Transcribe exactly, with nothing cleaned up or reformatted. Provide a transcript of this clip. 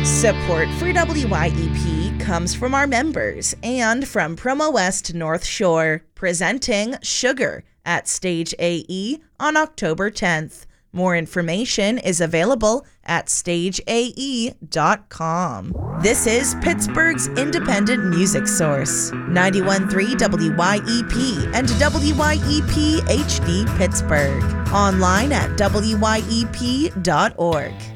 Support for W Y E P comes from our members and from Promo West North Shore, presenting Sugar at Stage A E on October tenth. More information is available at stage a e dot com. This is Pittsburgh's independent music source, ninety-one point three W Y E P and W Y E P H D Pittsburgh. Online at W Y E P dot org.